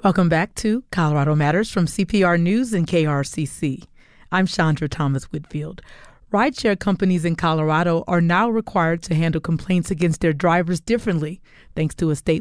Welcome back to Colorado Matters from CPR News and KRCC. I'm Chandra Thomas Whitfield. Rideshare companies in Colorado are now required to handle complaints against their drivers differently, thanks to a state